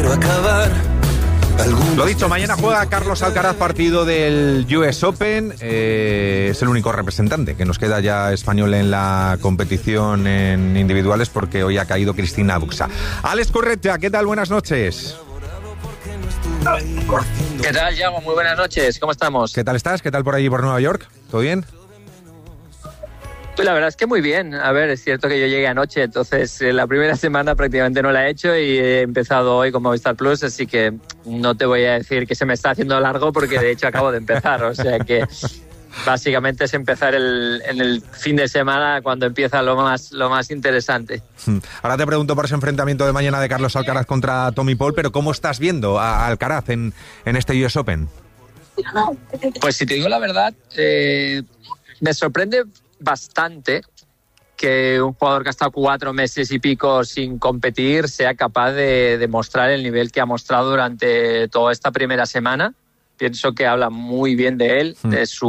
va a acabar. Lo dicho, mañana juega Carlos Alcaraz, partido del US Open. Es el único representante que nos queda ya español en la competición en individuales, porque hoy ha caído Cristina Buxa. Alex Correia, ¿qué tal? Buenas noches. ¿Qué tal, Yago? Muy buenas noches, ¿cómo estamos? ¿Qué tal estás? ¿Qué tal por allí, por Nueva York? ¿Todo bien? Pues la verdad es que muy bien. A ver, es cierto que yo llegué anoche, entonces la primera semana prácticamente no la he hecho y he empezado hoy con Movistar Plus, así que no te voy a decir que se me está haciendo largo, porque de hecho acabo de empezar, o sea que básicamente es empezar en el fin de semana, cuando empieza lo más interesante. Ahora te pregunto por ese enfrentamiento de mañana de Carlos Alcaraz contra Tommy Paul, pero ¿cómo estás viendo a Alcaraz en este US Open? Pues si te digo la verdad, me sorprende bastante que un jugador que ha estado 4 meses y pico sin competir sea capaz de demostrar el nivel que ha mostrado durante toda esta primera semana. Pienso que habla muy bien de él, de su